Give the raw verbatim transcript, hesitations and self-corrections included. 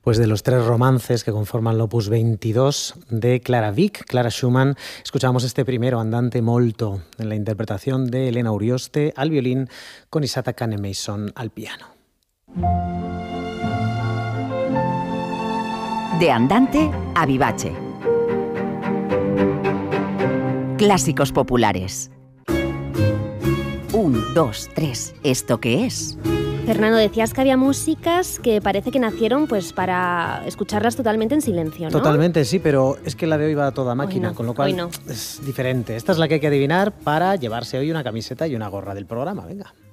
Pues de los tres romances que conforman el opus veintidós de Clara Wieck, Clara Schumann, escuchamos este primero, Andante molto, en la interpretación de Elena Urioste al violín con Isata Kahne-Mason al piano. De Andante a Vivace. Clásicos populares. Un, dos, tres. ¿Esto qué es? Fernando, decías que había músicas que parece que nacieron pues para escucharlas totalmente en silencio, ¿no? Totalmente, sí, pero es que la de hoy va a toda máquina, no, con lo cual no. es diferente. Esta es la que hay que adivinar para llevarse hoy una camiseta y una gorra del programa. Venga.